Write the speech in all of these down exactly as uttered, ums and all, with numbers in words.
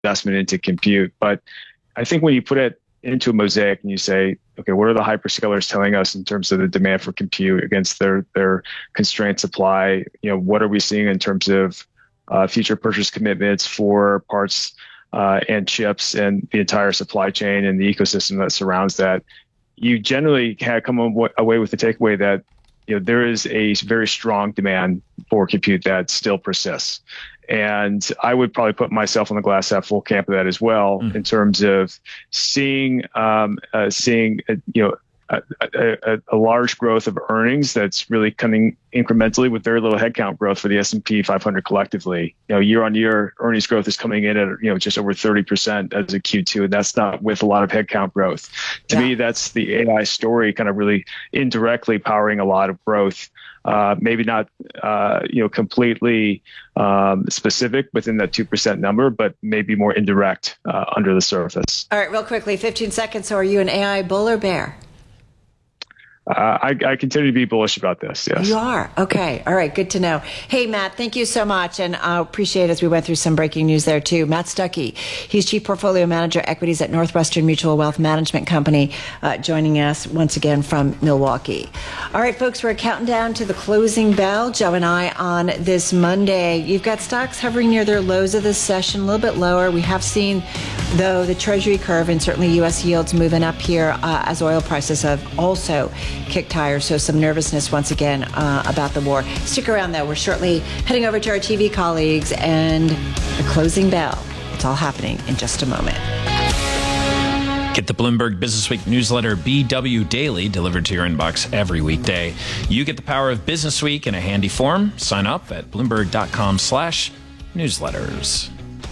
investment into compute. But I think when you put it into a mosaic and you say, okay, what are the hyperscalers telling us in terms of the demand for compute against their their constrained supply? You know, what are we seeing in terms of uh, future purchase commitments for parts uh, and chips and the entire supply chain and the ecosystem that surrounds that? You generally have come away with the takeaway that, you know, there is a very strong demand for compute that still persists. And I would probably put myself on the glass half full camp of that as well, mm. in terms of seeing, um, uh, seeing, uh, you know, a, a, a large growth of earnings that's really coming incrementally with very little headcount growth for the S and P five hundred collectively. You know, year on year earnings growth is coming in at, you know, just over thirty percent as a Q two, and that's not with a lot of headcount growth. To yeah. me, that's the A I story kind of really indirectly powering a lot of growth. Uh, maybe not, uh, you know, completely um, specific within that two percent number, but maybe more indirect uh, under the surface. All right, real quickly, fifteen seconds. So are you an A I bull or bear? Uh, I, I continue to be bullish about this, yes. You are? Okay. All right. Good to know. Hey, Matt, thank you so much. And I appreciate as we went through some breaking news there, too. Matt Stuckey, he's Chief Portfolio Manager, Equities at Northwestern Mutual Wealth Management Company, uh, joining us once again from Milwaukee. All right, folks, we're counting down to the closing bell. Joe and I on this Monday. You've got stocks hovering near their lows of this session, a little bit lower. We have seen, though, the Treasury curve and certainly U S yields moving up here uh, as oil prices have also kicked higher, so some nervousness once again uh, about the war. Stick around, though. We're shortly heading over to our T V colleagues and the closing bell. It's all happening in just a moment. Get the Bloomberg Businessweek newsletter B W Daily delivered to your inbox every weekday. You get the power of Businessweek in a handy form. Sign up at bloomberg.com slash newsletters.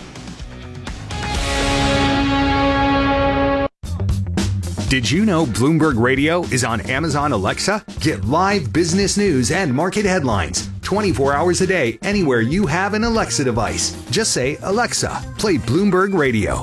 Did you know Bloomberg Radio is on Amazon Alexa? Get live business news and market headlines twenty-four hours a day anywhere you have an Alexa device. Just say, Alexa, play Bloomberg Radio.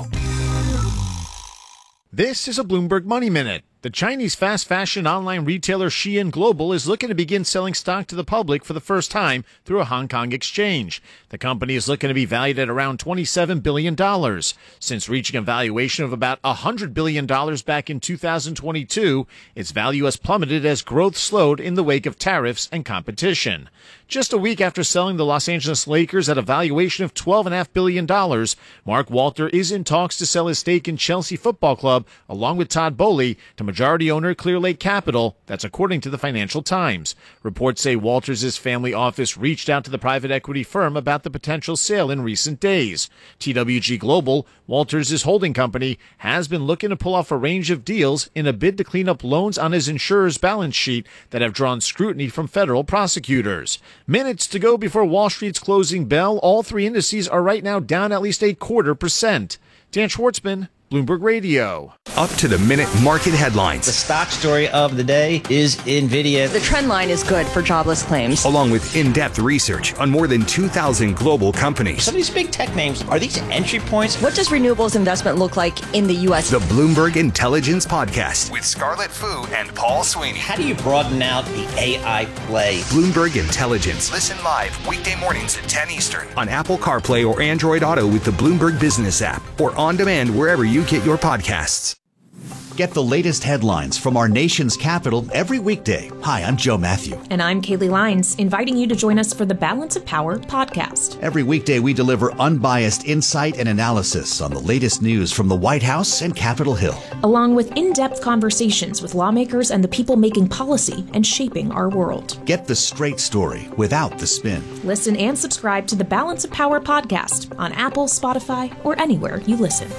This is a Bloomberg Money Minute. The Chinese fast fashion online retailer Shein Global is looking to begin selling stock to the public for the first time through a Hong Kong exchange. The company is looking to be valued at around twenty-seven billion dollars. Since reaching a valuation of about one hundred billion dollars back in two thousand twenty-two, its value has plummeted as growth slowed in the wake of tariffs and competition. Just a week after selling the Los Angeles Lakers at a valuation of twelve point five billion dollars, Mark Walter is in talks to sell his stake in Chelsea Football Club, along with Todd Boehly, to majority owner Clear Lake Capital. That's according to the Financial Times. Reports say Walters' family office reached out to the private equity firm about the potential sale in recent days. T W G Global, Walters' holding company, has been looking to pull off a range of deals in a bid to clean up loans on his insurer's balance sheet that have drawn scrutiny from federal prosecutors. Minutes to go before Wall Street's closing bell. All three indices are right now down at least a quarter percent. Dan Schwartzman, Bloomberg Radio. Up to the minute market headlines. The stock story of the day is NVIDIA. The trend line is good for jobless claims. Along with in-depth research on more than two thousand global companies. Some of these big tech names, are these entry points? What does renewables investment look like in the U S? The Bloomberg Intelligence Podcast with Scarlett Fu and Paul Sweeney. How do you broaden out the A I play? Bloomberg Intelligence. Listen live weekday mornings at ten Eastern on Apple CarPlay or Android Auto with the Bloomberg Business app, or on demand wherever you get your podcasts. Get the latest headlines from our nation's capital every weekday. Hi, I'm Joe Matthew. And I'm Kaylee Lines, inviting you to join us for the Balance of Power podcast. Every weekday, we deliver unbiased insight and analysis on the latest news from the White House and Capitol Hill, along with in-depth conversations with lawmakers and the people making policy and shaping our world. Get the straight story without the spin. Listen and subscribe to the Balance of Power podcast on Apple, Spotify, or anywhere you listen.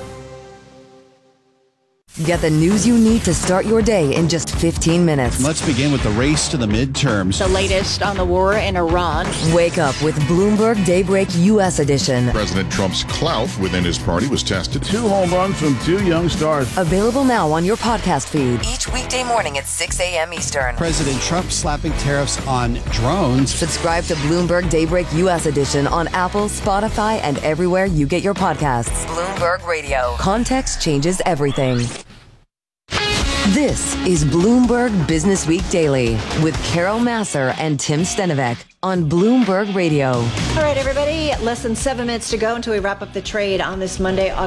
Get the news you need to start your day in just fifteen minutes. Let's begin with the race to the midterms. The latest on the war in Iran. Wake up with Bloomberg Daybreak U S edition. President Trump's clout within his party was tested. Two home runs from two young stars. Available now on your podcast feed. Each weekday morning at six a.m. Eastern. President Trump slapping tariffs on drones. Subscribe to Bloomberg Daybreak U S edition on Apple, Spotify, and everywhere you get your podcasts. Bloomberg Radio. Context changes everything. This is Bloomberg Business Week Daily with Carol Masser and Tim Stenovec on Bloomberg Radio. All right, everybody, less than seven minutes to go until we wrap up the trade on this Monday,